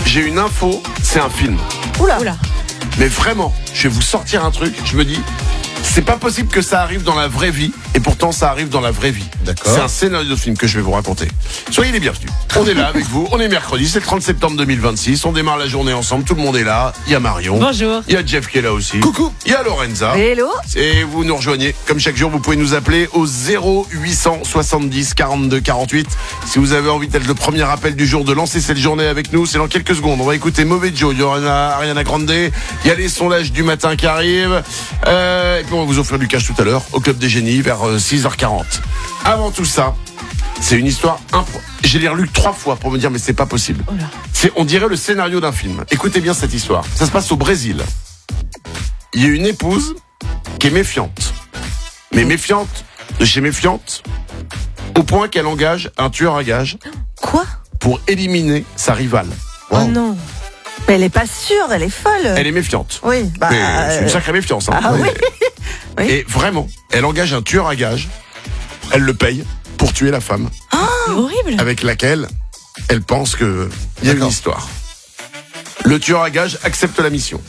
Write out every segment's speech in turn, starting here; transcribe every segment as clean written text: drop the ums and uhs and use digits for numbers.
j'ai une info, c'est un film. Oula. Mais vraiment, je vais vous sortir un truc, je me dis, c'est pas possible que ça arrive dans la vraie vie, et pourtant ça arrive dans la vraie vie. D'accord. C'est un scénario de film que je vais vous raconter. Soyez les bienvenus. On est là avec vous, on est mercredi, c'est le 30 septembre 2026, on démarre la journée ensemble, tout le monde est là. Il y a Marion. Bonjour. Il y a Jeff qui est là aussi. Coucou. Il y a Lorenza. Hello. Et vous nous rejoignez, comme chaque jour, vous pouvez nous appeler au 0870 42 48. Si vous avez envie d'être le premier appel du jour, de lancer cette journée avec nous, c'est dans quelques secondes. On va écouter Mauvais Joe, il y aura Ariana Grande, il y a les sondages du matin qui arrivent. Et puis on va vous offrir du cash tout à l'heure au Club des Génies vers 6h40. Avant tout ça, c'est une histoire j'ai l'ai relu 3 fois pour me dire mais c'est pas possible. On dirait le scénario d'un film. Écoutez bien cette histoire. Ça se passe au Brésil. Il y a une épouse qui est méfiante. Mais méfiante de chez méfiante, au point qu'elle engage un tueur à gages Quoi? pour éliminer sa rivale. Oh non. Mais elle est pas sûre, elle est folle. Elle est méfiante. Oui, bah. Mais c'est une sacrée méfiance. Hein. Ah oui. Oui. Et vraiment, elle engage un tueur à gages. Elle le paye pour tuer la femme C'est horrible. avec laquelle elle pense qu'il y a une D'accord. histoire. Le tueur à gages accepte la mission.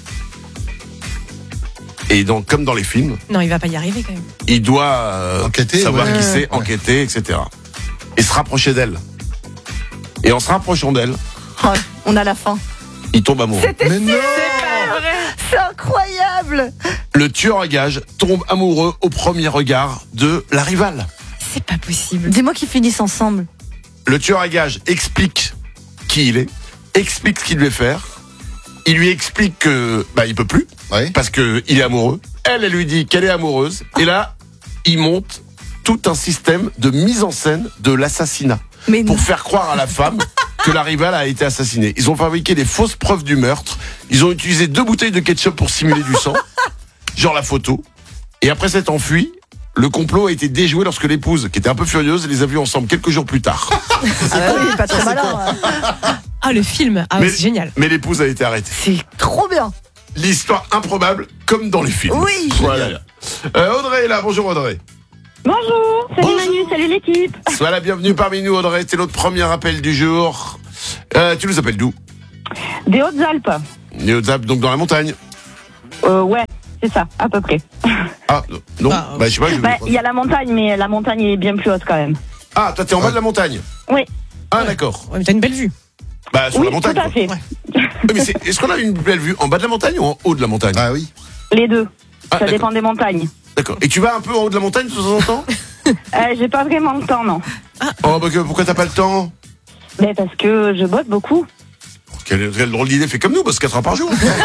Et donc, comme dans les films, Non, il va pas y arriver quand même. il doit Enquêter, savoir ouais. qui c'est, Ouais. enquêter, etc. Et se rapprocher d'elle. Et en se rapprochant d'elle, Oh, on a la fin. il tombe amoureux. C'était Mais non. C'est incroyable. Le tueur à gages tombe amoureux au premier regard de la rivale. C'est pas possible. Dis-moi qu'ils finissent ensemble. Le tueur à gages explique qui il est, explique ce qu'il devait faire. Il lui explique que il peut plus Ouais. parce que il est amoureux. Elle lui dit qu'elle est amoureuse. Et là, il monte tout un système de mise en scène de l'assassinat Mais non. pour faire croire à la femme que la rivale a été assassinée. Ils ont fabriqué des fausses preuves du meurtre. Ils ont utilisé 2 bouteilles de ketchup pour simuler du sang, genre la photo. Et après s'être enfui, le complot a été déjoué lorsque l'épouse, qui était un peu furieuse, les a vus ensemble quelques jours plus tard. Ah bah oui, pas très malin. Ah, le film. Ah, Mais- c'est génial. Mais l'épouse a été arrêtée. C'est trop bien. L'histoire improbable, comme dans les films. Oui. Voilà. Audrey est là. Bonjour Audrey. Bonjour, salut Bonjour. Manu, salut l'équipe. Sois la bienvenue parmi nous Audrey. C'est notre premier appel du jour. Tu nous appelles d'où? Des Hautes-Alpes. Les Hautes-Alpes, donc dans la montagne. Ouais, c'est ça, à peu près. Ah non. Bah, Je sais pas. Il y a la montagne, mais la montagne est bien plus haute quand même. Ah, toi t'es en bas de la montagne. Oui, Ah d'accord. Ouais, mais t'as une belle vue. Bah sur oui, la montagne. tout à quoi. fait. Ouais. Oui, mais est-ce qu'on a une belle vue en bas de la montagne ou en haut de la montagne? Ah oui. Les deux. Ah, Ça d'accord. dépend des montagnes. D'accord. Et tu vas un peu en haut de la montagne de temps en temps? J'ai pas vraiment le temps, non. Oh pourquoi t'as pas le temps? Mais parce que je bosse beaucoup. Quelle drôle d'idée, fais comme nous, bosse 4 heures par jour.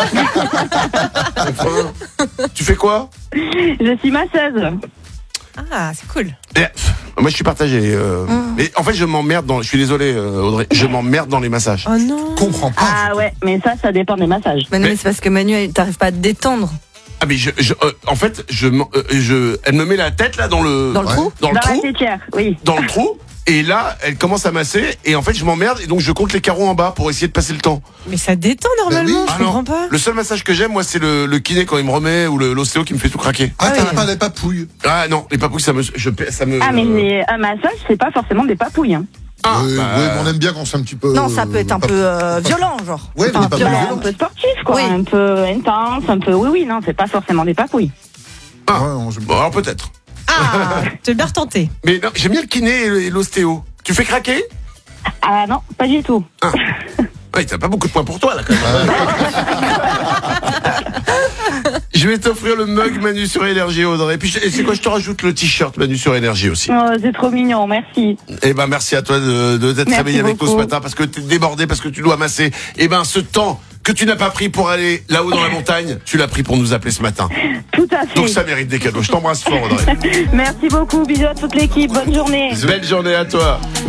Enfin, tu fais quoi? Je suis masseuse. Ah, c'est cool. Moi je suis partagé. Mais en fait je m'emmerde dans. Je suis désolé Audrey, je m'emmerde dans les massages. Oh non. Comprends pas. Ah ouais, mais ça dépend des massages. Mais non, mais c'est parce que Manu, t'arrives pas à te détendre. Ah mais en fait elle me met la tête là dans le Dans le trou dans le Dans la trou têtière, oui. dans le trou et là elle commence à masser et en fait je m'emmerde et donc je compte les carreaux en bas pour essayer de passer le temps. Mais ça détend normalement, oui. je Ah non, comprends pas. le seul massage que j'aime moi c'est le kiné quand il me remet ou l'ostéo qui me fait tout craquer. Ah, Ah t'as oui. pas les papouilles. Ah non les papouilles ça me Ah mais un massage, c'est pas forcément des papouilles. Hein. Ah, Ouais, bah, ouais, mais on aime bien quand c'est un petit peu. Non, ça peut être un peu violent, genre. Ouais, mais Enfin, pas violent. violent. Un peu sportif, quoi. Oui. Un peu intense, un peu... Oui, non, c'est pas forcément des papouilles. Ouais, non, j'aime Bon bien. alors peut-être. Ah, tu es bien retenté. Mais non, j'aime bien le kiné et l'ostéo. Tu fais craquer? Ah non, pas du tout. Ouais, t'as pas beaucoup de points pour toi là quand même. Je vais t'offrir le mug Manu sur Énergie Audrey. Puis c'est quoi, je te rajoute le t-shirt Manu sur Énergie aussi. Oh, c'est trop mignon, merci. Eh ben merci à toi de t'être Merci réveillé avec nous ce beaucoup. matin parce que t'es débordé, parce que tu dois masser. Eh ben ce temps que tu n'as pas pris pour aller là-haut dans la montagne, tu l'as pris pour nous appeler ce matin. Tout à fait. Donc ça mérite des cadeaux. Je t'embrasse fort Audrey. Merci beaucoup, bisous à toute l'équipe, bonne journée. Belle journée à toi.